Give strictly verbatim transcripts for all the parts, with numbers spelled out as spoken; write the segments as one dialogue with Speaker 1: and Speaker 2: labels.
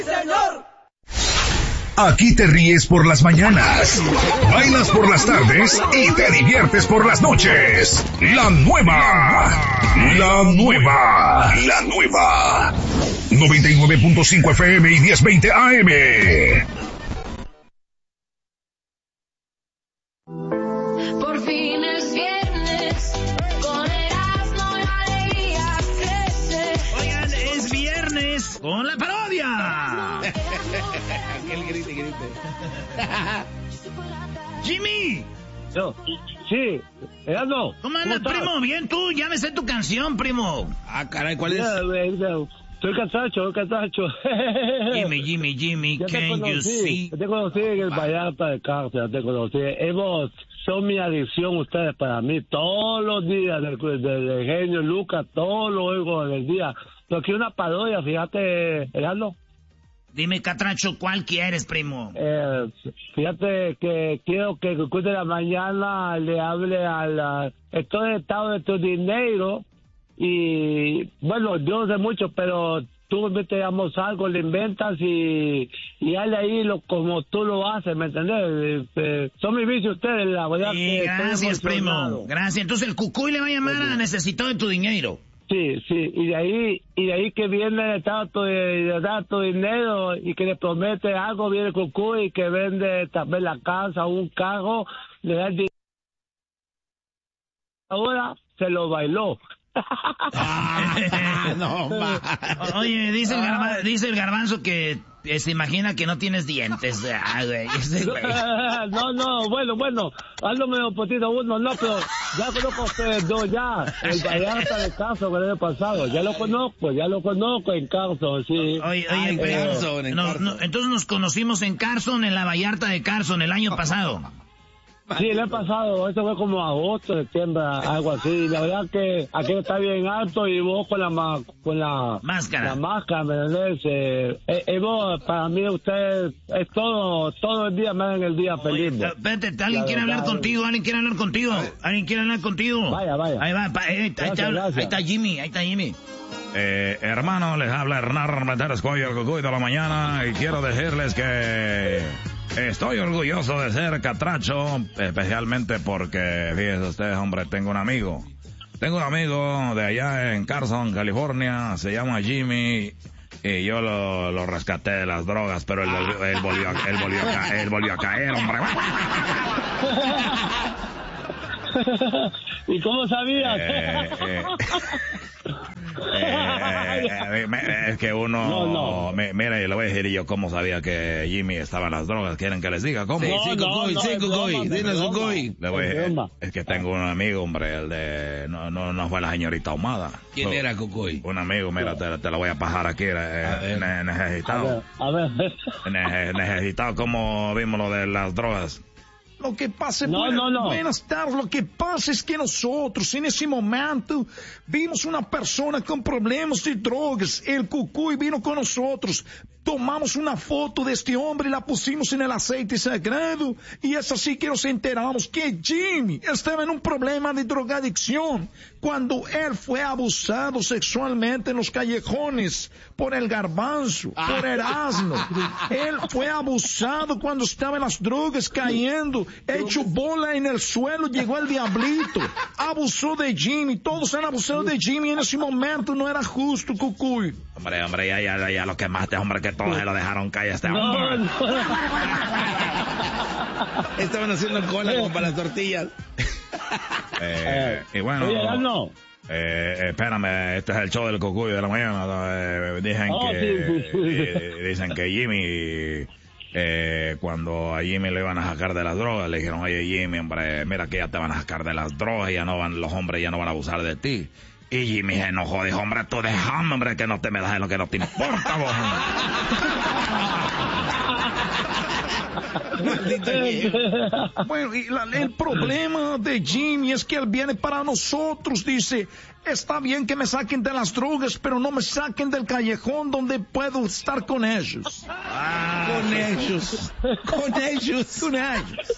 Speaker 1: ¡Señor!
Speaker 2: Aquí te ríes por las mañanas, bailas por las tardes y te diviertes por las noches. La nueva, la nueva, la nueva. noventa y nueve punto cinco F M y diez veinte A M.
Speaker 3: Por fin es viernes, con Erasmo la alegría crece.
Speaker 4: Oigan, es viernes con la parodia.
Speaker 5: El grite, grite.
Speaker 4: Jimmy.
Speaker 6: Yo, sí, Erasmo.
Speaker 4: ¿Cómo andas, primo? Bien, tú, ya me sé tu canción, primo.
Speaker 5: Ah, caray, ¿cuál es?
Speaker 6: Ya, ve, ya, Soy casacho, soy casacho.
Speaker 4: Jimmy, Jimmy, Jimmy,
Speaker 6: Ya te
Speaker 4: can you
Speaker 6: conocí,
Speaker 4: see?
Speaker 6: ya te conocí en el Vallarta de Cárcel, ya te conocí. Hemos, son mi adicción ustedes para mí, todos los días del, del, del genio Lucas, todos los oigo del día. Pero aquí una parodia, fíjate, Erasmo.
Speaker 4: Dime, Catracho, ¿cuál quieres, primo?
Speaker 6: Eh, fíjate que quiero que Cucuy de la mañana le hable a la... Estoy estado de tu dinero y, bueno, yo no sé mucho, pero tú inventamos algo, le inventas y, y hazle ahí lo, como tú lo haces, ¿me entendés? Eh, son mis vicios ustedes, la verdad.
Speaker 4: Sí,
Speaker 6: que
Speaker 4: gracias,
Speaker 6: estoy
Speaker 4: primo.
Speaker 6: emocionado.
Speaker 4: Gracias. Entonces el Cucuy le va a llamar a necesito de tu dinero.
Speaker 6: Sí, sí, y de ahí, y de ahí que viene el dato de, de dato dinero y que le promete algo, viene Cucuy y que vende también la casa, un carro, le da el dinero. Ahora se lo bailó.
Speaker 5: Ah, no, ma.
Speaker 4: Oye, dice el, garba, dice el garbanzo que eh, se imagina que no tienes dientes. Ah, güey, ese güey.
Speaker 6: No, no, bueno, bueno, hazlo medio potito uno, no, pero ya conozco a ustedes dos, ya, el Vallarta de Carson el año pasado, ya lo conozco, ya lo conozco en Carson, sí.
Speaker 4: Oye, oye,
Speaker 5: Ay,
Speaker 4: pero-
Speaker 5: Carson, en
Speaker 4: no,
Speaker 5: Carson.
Speaker 4: no, entonces nos conocimos en Carson, en la Vallarta de Carson, el año pasado.
Speaker 6: Sí, el año pasado, eso fue como agosto, septiembre, algo así. La verdad que aquí está bien alto y vos con la ma- con la
Speaker 4: Máscara.
Speaker 6: La máscara, ¿me entendés? Eh, eh, eh, vos, para mí usted es todo, todo el día, me dan el día feliz.
Speaker 4: Oye,
Speaker 6: vos.
Speaker 4: espérate, alguien
Speaker 6: La
Speaker 4: quiere hablar
Speaker 6: verdad,
Speaker 4: contigo, alguien quiere hablar contigo, alguien quiere hablar contigo.
Speaker 6: Vaya, vaya.
Speaker 4: Ahí va, pa- eh, ahí,
Speaker 6: Gracias,
Speaker 4: está,
Speaker 6: gracias.
Speaker 4: ahí está Jimmy, ahí está Jimmy.
Speaker 2: Eh, hermano, les habla Hernán Méndez Cuello, el Cucuy de la mañana, y quiero decirles que estoy orgulloso de ser catracho, especialmente porque, fíjense ustedes, hombre, tengo un amigo. Tengo un amigo de allá en Carson, California, se llama Jimmy, y yo lo, lo rescaté de las drogas, pero él volvió, él volvió, a, él volvió, a, ca- él volvió a caer, hombre.
Speaker 6: ¿Y cómo sabías?
Speaker 2: Eh, eh, eh, eh, eh, es que uno,
Speaker 6: No, no.
Speaker 2: mi- mira, y le voy a decir yo cómo sabía que Jimmy estaba en las drogas. ¿Quieren que les diga cómo?
Speaker 5: Sí,
Speaker 6: No,
Speaker 5: sí,
Speaker 6: no,
Speaker 5: Cucuy,
Speaker 6: no,
Speaker 5: sí,
Speaker 6: es
Speaker 5: Cucuy,
Speaker 6: broma,
Speaker 5: dinos,
Speaker 6: es broma.
Speaker 5: Cucuy.
Speaker 2: Le voy a
Speaker 6: Es
Speaker 2: decir,
Speaker 6: broma.
Speaker 2: es que tengo un amigo, hombre, el de, no, no, no fue la señorita Ahumada.
Speaker 5: ¿Quién
Speaker 2: Fue
Speaker 5: era, Cucuy?
Speaker 2: Un amigo, mira, te, te lo voy a pajar aquí, eh,
Speaker 5: ver.
Speaker 2: ne-
Speaker 6: A
Speaker 2: necesitado,
Speaker 6: ver, a ver.
Speaker 2: ne- necesitado, como vimos lo de las drogas.
Speaker 7: Lo que pasa,
Speaker 6: No,
Speaker 7: buenas,
Speaker 6: no, no.
Speaker 7: buenas tardes, lo que pasa es que nosotros en ese momento vimos una persona con problemas de drogas, el Cucuy vino con nosotros, tomamos una foto de este hombre y la pusimos en el aceite sagrado y es así que nos enteramos que Jimmy estaba en un problema de drogadicción cuando él fue abusado sexualmente en los callejones por el garbanzo, por Erasmo. Él fue abusado cuando estaba en las drogas cayendo, hecho bola en el suelo, llegó el diablito, abusó de Jimmy, todos han abusado de Jimmy en ese momento, no era justo, Cucuy.
Speaker 2: Hombre, hombre, ya, ya, ya, lo quemaste, hombre, que todos se lo dejaron caer a este
Speaker 6: No,
Speaker 2: hombre.
Speaker 6: no.
Speaker 5: Estaban haciendo cola como para las tortillas.
Speaker 2: Eh, y bueno,
Speaker 6: Oye, Erasmo.
Speaker 2: eh, espérame, este es el show del Cucuy de la mañana. Eh, dicen
Speaker 6: Oh,
Speaker 2: que
Speaker 6: sí, sí, sí.
Speaker 2: eh, dicen que Jimmy, eh, cuando a Jimmy le iban a sacar de las drogas, le dijeron, oye Jimmy, hombre, mira que ya te van a sacar de las drogas, ya no van, los hombres ya no van a abusar de ti. Y Jimmy se enojó, dijo, hombre, tú déjame, hombre, que no te me das lo que no te importa, vos.
Speaker 7: Bueno, y la- el problema de Jimmy es que él viene para nosotros, dice, está bien que me saquen de las drogas, pero no me saquen del callejón donde puedo estar con ellos.
Speaker 5: Con ellos. Con ellos.
Speaker 7: Con ellos.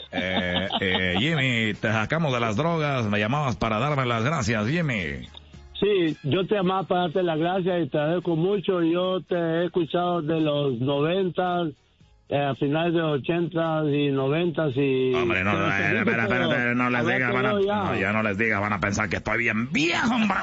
Speaker 2: Eh, eh, Jimmy, te sacamos de las drogas, me llamabas para darme las gracias, Jimmy.
Speaker 6: Sí, yo te llamaba para darte las gracias y te agradezco mucho. Yo te he escuchado de los noventas, eh, a finales de los ochentas y noventas y...
Speaker 2: Hombre, no, no, eh, espera, espérate, no les digas, van a,
Speaker 6: ya.
Speaker 2: no, ya no les digas, van a pensar que estoy bien viejo, hombre.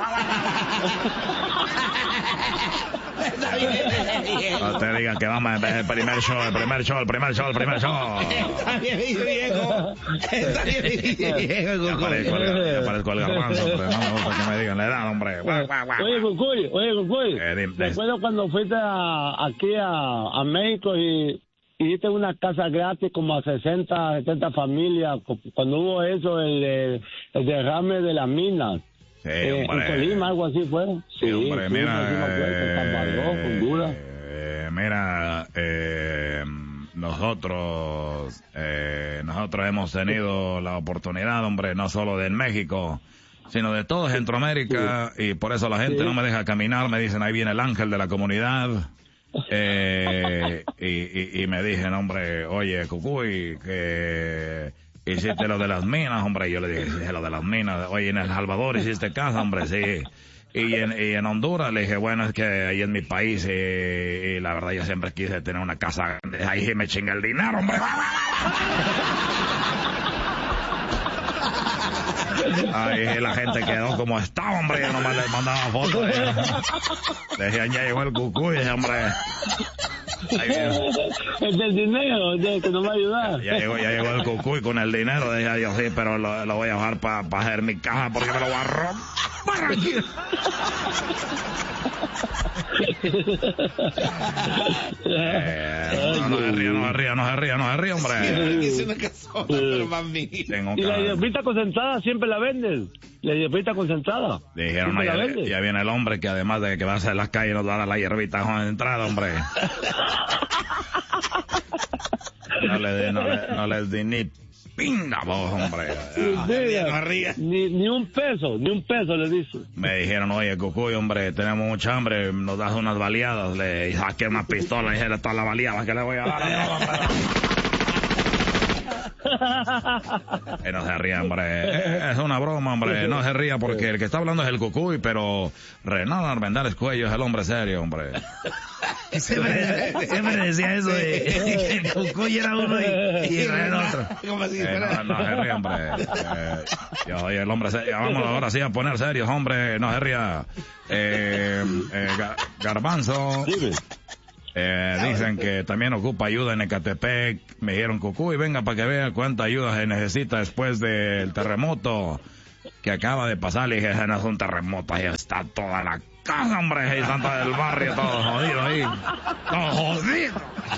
Speaker 2: No te digan que vamos a ver el primer show, el primer show, el primer show, el primer show.
Speaker 5: Está bien viejo. Está bien viejo.
Speaker 2: Ya parezco el, ya parezco el garbanzo, hombre. No me gusta que me digan la edad, hombre. Guau, guau, guau.
Speaker 6: Oye, Cucuy, oye, Cucuy,
Speaker 2: Eh, dim-
Speaker 6: ¿te acuerdas cuando fuiste a- aquí a, a México y hiciste una casa gratis como a sesenta, setenta familias? cu- Cuando hubo eso, el, eh, el derrame de las minas.
Speaker 2: Sí,
Speaker 6: Eh,
Speaker 2: hombre.
Speaker 6: en Colima, algo así fue.
Speaker 2: Sí, hombre,
Speaker 6: sí,
Speaker 2: mira,
Speaker 6: sí me acuerdo, en Salvador,
Speaker 2: eh,
Speaker 6: Honduras.
Speaker 2: eh, mira, eh, nosotros, eh, nosotros hemos tenido la oportunidad, hombre, no solo de México, sino de todo Centroamérica, y por eso la gente
Speaker 6: Sí.
Speaker 2: no me deja caminar, me dicen, ahí viene el ángel de la comunidad, eh, y, y, y me dicen, hombre, oye, Cucuy, que... hiciste lo de las minas, hombre. Yo le dije, hice lo de las minas. Oye, en El Salvador hiciste casa, hombre, sí. Y en, y en Honduras le dije, bueno, es que ahí en mi país, y, y la verdad yo siempre quise tener una casa grande. Ahí me chinga el dinero, hombre. Ahí la gente quedó como estaba, hombre. Yo nomás les mandaba fotos. Le dije, ya llegó el Cucuy, hombre. Ahí viene.
Speaker 6: Es del dinero, es del que nos va a ayudar.
Speaker 2: Ya llegó, ya llegó el Cucuy con el dinero, dije yo, sí, pero lo, lo voy a dejar para pa hacer mi caja porque me lo voy a robar aquí. eh, no, no se ría, no se ría, no se ría, no se ría, hombre.
Speaker 5: Hice una casona, pero mami.
Speaker 2: Tengo un
Speaker 6: Y la
Speaker 2: ca-
Speaker 6: hierbita concentrada siempre la vendes. La hierbita concentrada.
Speaker 2: Dijeron, no,
Speaker 6: ¿Siempre la
Speaker 2: ya,
Speaker 6: vendes?
Speaker 2: ya viene el hombre que además de que va a hacer las calles nos va a dar la hierbita con entrada, hombre. No le di, no, le, no les di ni pinga, vos, hombre.
Speaker 6: Mira,
Speaker 5: no rías.
Speaker 6: ni, ni un peso, ni un peso le dice.
Speaker 2: Me dijeron, oye, Cucuy, hombre, tenemos mucha hambre, nos das unas baleadas. Le saqué una pistola y dije, todas las baleadas que le voy a dar. Eh, no se ría, hombre. Eh, Es una broma, hombre. No se ría porque el que está hablando es el Cucuy, pero Renan Armendáriz Cuello es el hombre serio, hombre.
Speaker 4: Siempre, siempre decía eso de que el Cucuy era uno y, y Israel otro.
Speaker 5: Como si
Speaker 2: Eh,
Speaker 5: fuera...
Speaker 2: no, no se ría, hombre. Eh, yo soy el hombre serio. Vamos ahora sí a poner serios, hombre. No se ría. Eh, eh, Ga- Garbanzo.
Speaker 6: Dime.
Speaker 2: Eh, dicen que también ocupa ayuda en Ecatepec. Me dijeron, Cucuy, venga para que vea cuánta ayuda se necesita después del terremoto que acaba de pasar. Le dije, ese no es un terremoto, ahí está toda la casa, hombre. Ahí están todo el barrio, todo jodido ahí. Todo jodido.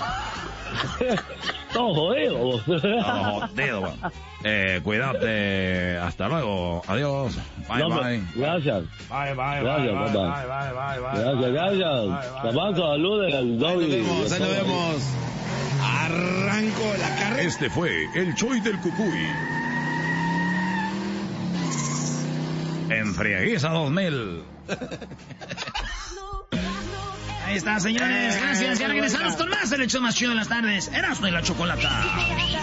Speaker 6: Todo jodido. vos.
Speaker 2: Todo jodido, man. Eh, cuídate. Hasta luego. Adiós. Bye,
Speaker 6: No,
Speaker 2: bye.
Speaker 6: Gracias.
Speaker 2: Bye, bye,
Speaker 6: Gracias,
Speaker 2: bye,
Speaker 6: papá.
Speaker 2: bye, bye, bye, bye,
Speaker 6: Gracias,
Speaker 2: bye,
Speaker 6: gracias.
Speaker 2: bye, bye, bye.
Speaker 6: Tabanco, saludos al
Speaker 5: Ahí nos
Speaker 6: Dobby.
Speaker 5: vemos, ahí nos vemos. Arranco la carrera.
Speaker 2: Este fue el Choy del Cucuy. En Frieguiza dos mil.
Speaker 4: Ahí está, señores. Gracias. Ya regresamos con más el hecho más chido de las tardes. Erasmo y la Chocolata.